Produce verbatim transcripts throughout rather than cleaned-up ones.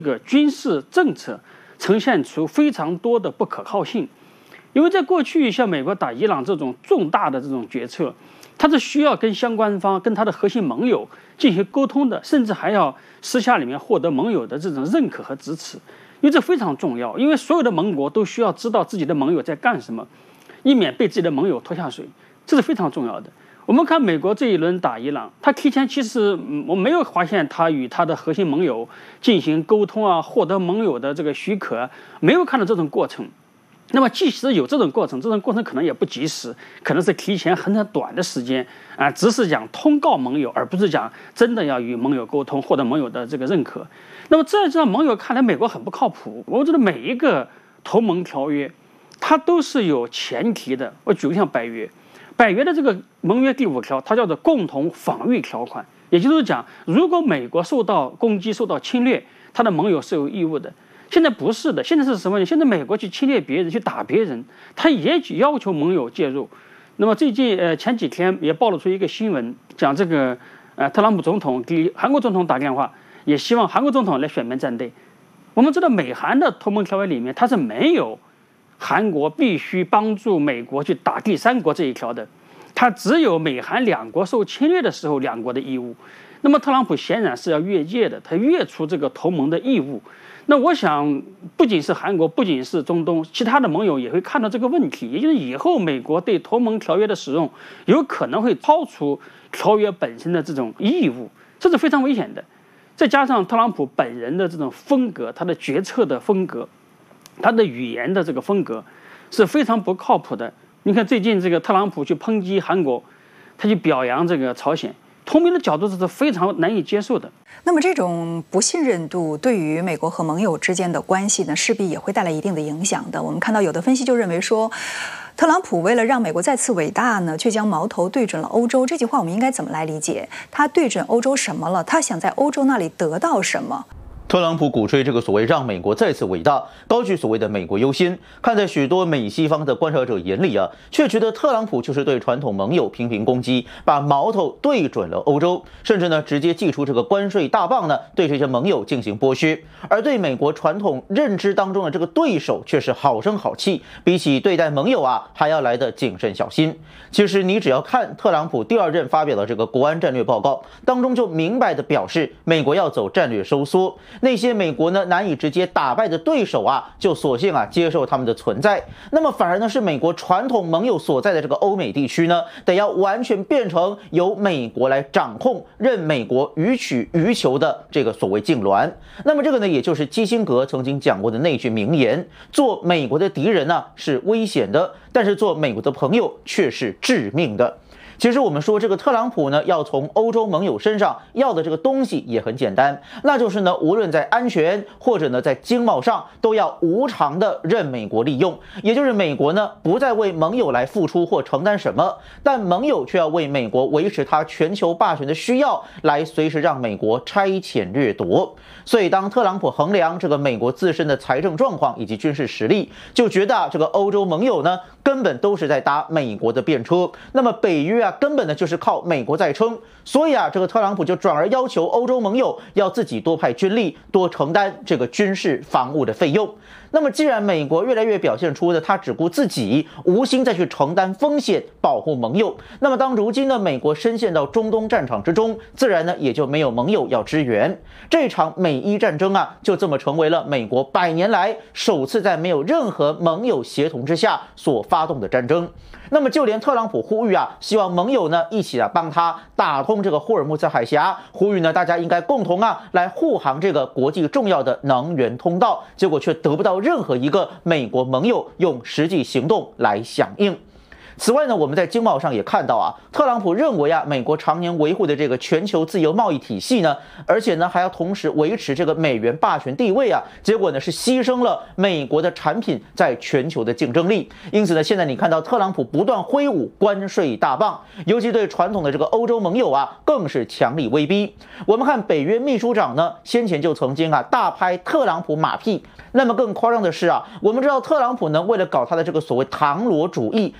这个军事政策呈现出非常多的不可靠性。因为在过去，像美国打伊朗这种重大的这种决策，它是需要跟相关方、跟它的核心盟友进行沟通的，甚至还要私下里面获得盟友的这种认可和支持。因为这非常重要，因为所有的盟国都需要知道自己的盟友在干什么，以免被自己的盟友拖下水，这是非常重要的。我们看美国这一轮打伊朗，他提前其实我没有发现他与他的核心盟友进行沟通啊，获得盟友的这个许可，没有看到这种过程。那么即使有这种过程，这种过程可能也不及时，可能是提前很很短的时间啊，只是讲通告盟友，而不是讲真的要与盟友沟通，获得盟友的这个认可。那么这让盟友看来美国很不靠谱。我觉得每一个同盟条约，它都是有前提的。我举个像北约，北约的这个盟约第五条，它叫做共同防御条款，也就是讲，如果美国受到攻击、受到侵略，它的盟友是有义务的。现在不是的，现在是什么呢？现在美国去侵略别人、去打别人，他也要求盟友介入。那么最近呃前几天也爆露出一个新闻，讲这个呃特朗普总统给韩国总统打电话，也希望韩国总统来选边站队。我们知道美韩的同盟条约里面，它是没有韩国必须帮助美国去打第三国这一条的，它只有美韩两国受侵略的时候两国的义务。那么特朗普显然是要越界的，他越出这个同盟的义务。那我想，不仅是韩国，不仅是中东，其他的盟友也会看到这个问题，也就是以后美国对同盟条约的使用，有可能会超出条约本身的这种义务，这是非常危险的。再加上特朗普本人的这种风格，他的决策的风格，他的语言的这个风格是非常不靠谱的。你看最近这个特朗普去抨击韩国，他去表扬这个朝鲜。同盟的角度是非常难以接受的。 那么这种不信任度对于美国和盟友之间的关系呢，势必也会带来一定的影响的。我们看到有的分析就认为说，特朗普为了让美国再次伟大呢，却将矛头对准了欧洲。这句话我们应该怎么来理解？他对准欧洲什么了？他想在欧洲那里得到什么？ 特朗普鼓吹这个所谓让美国再次伟大，高举所谓的美国优先，看在许多美西方的观察者眼里啊，却觉得特朗普就是对传统盟友频频攻击，把矛头对准了欧洲，甚至呢直接祭出这个关税大棒呢，对这些盟友进行剥削，而对美国传统认知当中的这个对手却是好声好气，比起对待盟友啊还要来得谨慎小心。其实你只要看特朗普第二任发表的这个国安战略报告当中，就明白的表示美国要走战略收缩。那些美国呢难以直接打败的对手啊，就索性啊接受他们的存在。那么反而呢是美国传统盟友所在的这个欧美地区呢，得要完全变成由美国来掌控，任美国予取予求的这个所谓痉挛。那么这个呢，也就是基辛格曾经讲过的那句名言：做美国的敌人呢是危险的，但是做美国的朋友却是致命的。其实我们说这个特朗普呢，要从欧洲盟友身上要的这个东西也很简单，那就是呢，无论在安全或者呢在经贸上，都要无偿的任美国利用。也就是美国呢不再为盟友来付出或承担什么，但盟友却要为美国维持他全球霸权的需要，来随时让美国拆遣掠夺。所以当特朗普衡量这个美国自身的财政状况以及军事实力，就觉得啊这个欧洲盟友呢根本都是在搭美国的便车，那么北约啊根本呢就是靠美国在撑，所以啊这个特朗普就转而要求欧洲盟友要自己多派军力，多承担这个军事防务的费用。那么既然美国越来越表现出呢他只顾自己，无心再去承担风险保护盟友，那么当如今呢美国深陷到中东战场之中，自然呢也就没有盟友要支援。这场美伊战争啊就这么成为了美国百年来首次在没有任何盟友协同之下所发动的战争。那么就连特朗普呼吁啊，希望盟友呢一起啊帮他打通这个霍尔木兹海峡，呼吁呢大家应该共同啊来护航这个国际重要的能源通道，结果却得不到任何一个美国盟友用实际行动来响应。此外呢，我们在经贸上也看到啊，特朗普认为啊，美国常年维护的这个全球自由贸易体系呢，而且呢还要同时维持这个美元霸权地位啊，结果呢是牺牲了美国的产品在全球的竞争力。因此呢，现在你看到特朗普不断挥舞关税大棒，尤其对传统的这个欧洲盟友啊，更是强力威逼。我们看北约秘书长呢，先前就曾经啊大拍特朗普马屁。那么更夸张的是啊，我们知道特朗普呢，为了搞他的这个所谓唐罗主义，其实呢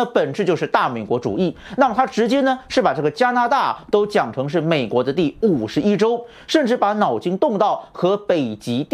呢本质就是大美国主义。那么他直接呢是把这个加拿大都讲成是美国的第五十一州，甚至把脑筋动到和北极。